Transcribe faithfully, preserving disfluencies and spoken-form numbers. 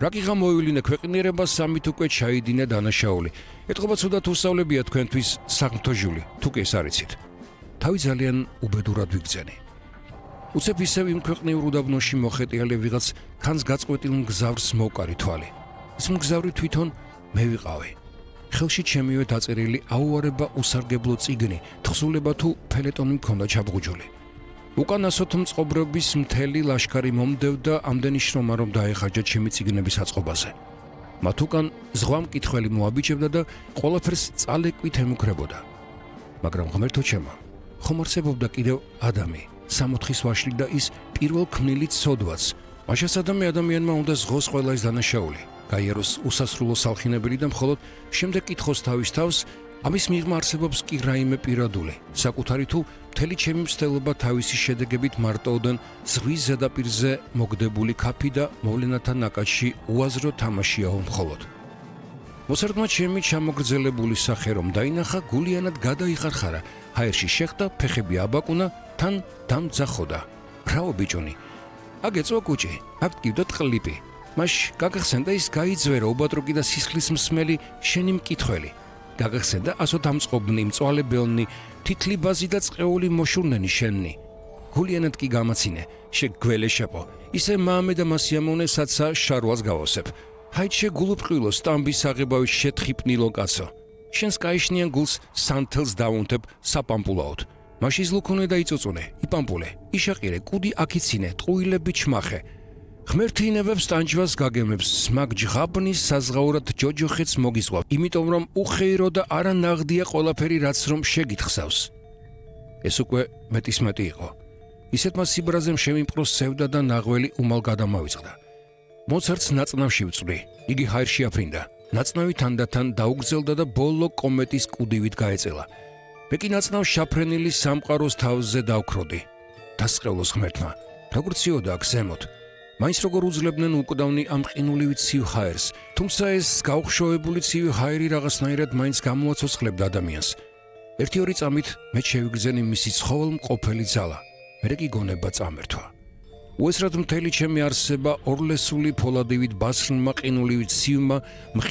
რა კი გამოივლინე ქვეყნიერება სამით უკვე ჩაიდინე დანაშაული. ეთყობა ცუდად უსწავლებია თქვენთვის საღმრთო ჟული, თუ კი ეს არიცით. თავი ძალიან უბედურად ვიგრძენი. უცებ ისევ იმ ქვეყნიურ უდაბნოში მოხეტიალე ვიღაც ქანს გაწყვეტილ მგზავრს მოვკარი თვალი. ეს მგზავრი თვითონ მე ვიყავი. ხელში ჩემივე დაწერილი აუარება უსარგებლო წიგნი, თხზულება თუ ფელეტონი მქონდა ჩაბღუჯული. უკანასოთ მწყობრების მთელი ლაშქარი მომდევდა ამდენი შრომა რომ დაეხარჯა ჩემი წიგნების აწყობაზე. მათ უკან ზღვა მკითხველი მოაბიჭებდა და ყველაფერს წალეკვით ემუქრებოდა. მაგრამ ღმერთო ჩემო, ხომ არსებობდა კიდევ ადამი, სამოთხის ვაშლი და ის პირველ ქმნილით სოდვაც. მაშასადამე ადამიანმა უნდა ზღოს ყველა ის დანაშაული, გაიაროს უსასრულო სალხინებელი და მხოლოდ შემდეგ კითხოს თავის თავს, ამის მიღმა არსებობს კი რაიმე პირადული, საკუთარი თუ მთელი ჩემი მცდელობა თავისი შედეგებით მარტოოდან ზღვის ზედაპირზე მოგდებული ქაფი და მოვლენათა ნაკადში უაზრო თამაშიაო მხოლოდ. მოსარგმა ჩემი ჩამოგრძელებული სახე რომ დაინახა, გულიანად გადაიხარხარა, ჰაერში შეხდა, ფეხები აბაკუნა, თან დამძახოდა. რაო ბიჭუნი, აგეწვა კუჭი, აქ გივდა ტყლიპი. მაშ გაგახსენდა ის გაიძვერა უბადროგი და სისხლის მსმელი შენი მკითხველი. გაგახსენდა ასოთ ამწყობნი, მწვალებელნი, თითლი ბაზი და წყეული მოშურნენი შენნი. გულიანად კი გამაცინე, შეგველეშაპო, ისე მამე და მასიამონე საცა შარვალს გავოსებ. ჰაიჩე გულუბრყვილო სტამბის აღებავი შეთხიპნილო კაცო. შენს კაიშნიან გულს სანთელს დავუნთებ საპამპულაოდ. მაშ იზლუქუნე და იწუწუნე, იპამპულე, იშაყირე, კუდი აქიცინე, ტყუილები ჩმახე. ღმერთი ინებებს ტანჯვას გაგემებს, სმაგ ჯღაბნის საზღაურად ჯოჯოხეთს მოგიზღვა, იმიტომ რომ უხეირო და არა ნაღდია ყველაფერი რაც რომ შეგითხსავს. ეს უკვე მეტისმეტი იყო. ისეთმა სიბრაზემ შემიმპყრო სევდა და ნაღველი უმალ გადამავიწყდა. მოცარტს ნაწნავში ვწვდი, იგი ჰაერში აფრინდა. ნაწნავი თანდათან დაუგრძელდა და ბოლო კომეტის კუდივით გაეწელა. მე კი ნაწნავს შაფრენილი სამყაროს თავზე დავქროდი. დასყევლოს ღმერთმა, როგორ ციოდა აქ ზემოთ. მაინც როგორ უძლებდნენ უკვდავნი ამ ყინულივით ცივ ჰაერს, თუმცა ეს გაუხშოვებული ცივი ჰაერი რაღაცნაირად მაინც გამოაცოცხლებდა ადამიანს. ერთი-ორი წამით მე შევიგრძენი მისი ცხოველმყოფელი ძალა, მერე კი გონება წამერთვა. უესრად მთელი ჩემი არსება ორლესული ფოლადივით ბასრნმა ყინულივით ცივმა